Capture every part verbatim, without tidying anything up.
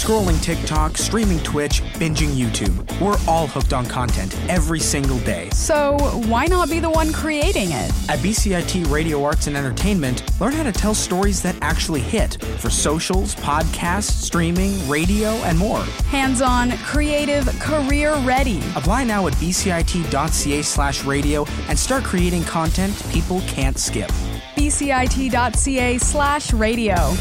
Scrolling TikTok, streaming Twitch, binging YouTube. We're all hooked on content every single day. So why not be the one creating it? At B C I T Radio Arts and Entertainment, learn how to tell stories that actually hit for socials, podcasts, streaming, radio, and more. Hands-on, creative, career-ready. Apply now at bcit.ca slash radio and start creating content people can't skip. bcit.ca slash radio.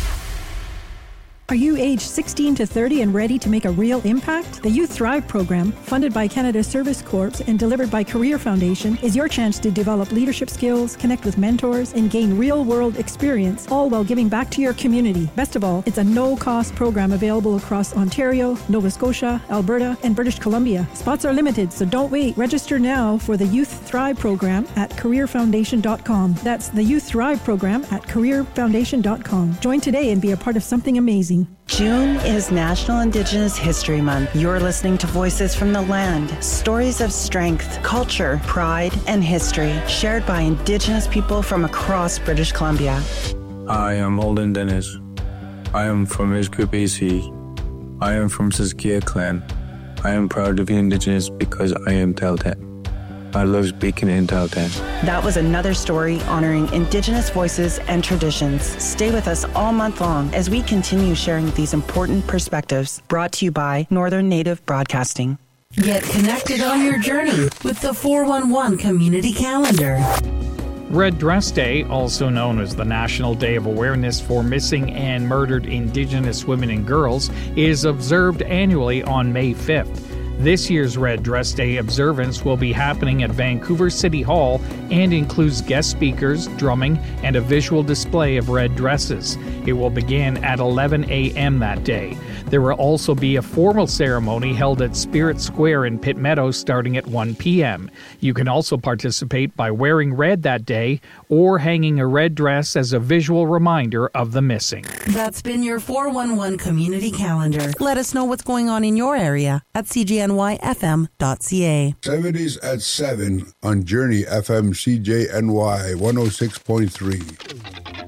Are you age sixteen to thirty and ready to make a real impact? The Youth Thrive program, funded by Canada Service Corps and delivered by Career Foundation, is your chance to develop leadership skills, connect with mentors, and gain real-world experience, all while giving back to your community. Best of all, it's a no-cost program available across Ontario, Nova Scotia, Alberta, and British Columbia. Spots are limited, so don't wait. Register now for the Youth Thrive program at career foundation dot com. That's the Youth Thrive program at career foundation dot com. Join today and be a part of something amazing. June is National Indigenous History Month. You're listening to Voices from the Land, stories of strength, culture, pride, and history shared by Indigenous people from across British Columbia. I am Holden Dennis. I am from Ishku, B C. I am from Siskiyik Clan. I am proud to be Indigenous because I am Tahltan. I love speaking in Tahltan. That was another story honoring Indigenous voices and traditions. Stay with us all month long as we continue sharing these important perspectives. Brought to you by Northern Native Broadcasting. Get connected on your journey with the four one one Community Calendar. Red Dress Day, also known as the National Day of Awareness for Missing and Murdered Indigenous Women and Girls, is observed annually on May fifth. This year's Red Dress Day observance will be happening at Vancouver City Hall and includes guest speakers, drumming, and a visual display of red dresses. It will begin at eleven a.m. that day. There will also be a formal ceremony held at Spirit Square in Pitt Meadows starting at one p.m. You can also participate by wearing red that day or hanging a red dress as a visual reminder of the missing. That's been your four one one Community Calendar. Let us know what's going on in your area at c g n y f m dot c a. seventies at seven on Journey F M C J N Y one oh six point three.